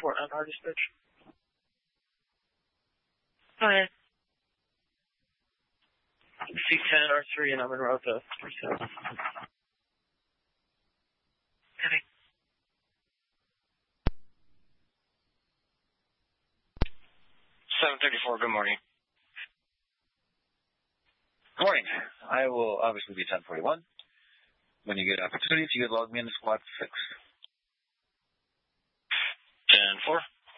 Fort Edward dispatch. Go ahead. C10 R3 and I'm en route to 37. Copy. 734, good morning. Good morning. I will obviously be 1041. When you get an opportunity, if you could log me into squad 6. 10-4.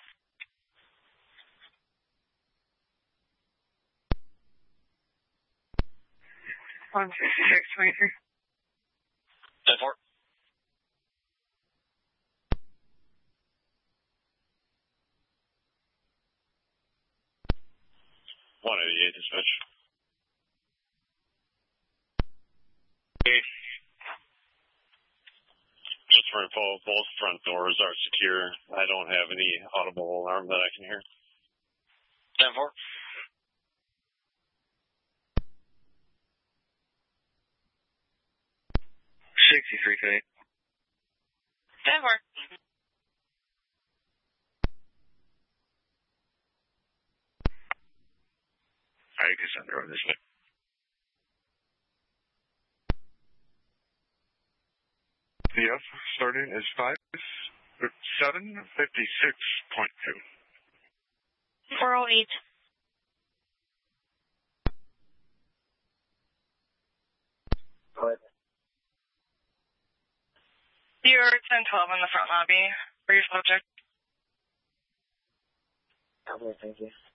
166.3. 10-4. 188 dispatch. Just for info, both front doors are secure. I don't have any audible alarm that I can hear. 10-4. 63K. 10-4. I just under on this way. Yes, starting is 756.2. 408. Go ahead. You're 1012 in the front lobby for your subject. Okay, thank you.